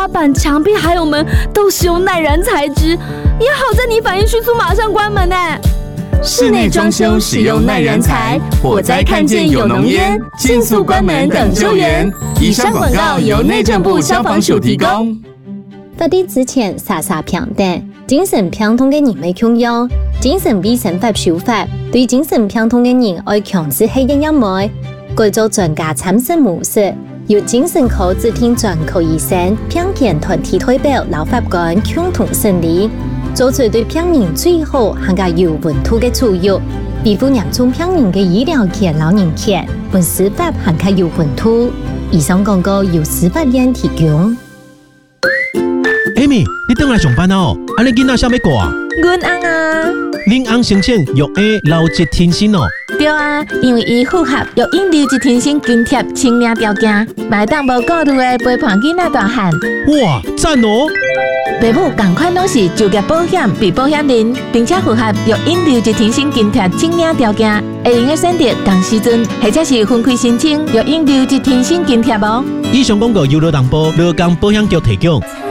花板、墙壁还有门都使用耐燃材质，也好在你反应迅速，马上关门呢。 室内装修使用耐燃材，火灾看见有浓烟，迅速关门等救援。以上广告由内政部消防署提供。 法律之前傻傻平等，精神病痛嘅人未強要，精神衛生法修法對精神病痛嘅人愛強制吸煙飲梅，改做專家參審模式，由精神科指定專科醫生、病健團體代表、立法官共同審理。做出對病人最好更加有溫度嘅處遇，維護嚴重病人嘅醫療權、老人權，本司法更加有溫度。以上廣告由司法院提供。 Amy， 你回來上班哦？安尼囡仔啥要過啊？ 阮翁啊， 恁翁申請育嬰留職停薪哦？ 對啊，因為伊符合育嬰留職停薪津貼清領條件，買當無顧慮的陪伴囡仔大漢。 哇，讚哦！ 父母同款攏是就業保險被保險人，並且符合育嬰留職停薪津貼清領條件，會用嘅選擇同時陣，或者是分開申請育嬰留職停薪津貼哦。 以上廣告由勞動部勞工保險局提供。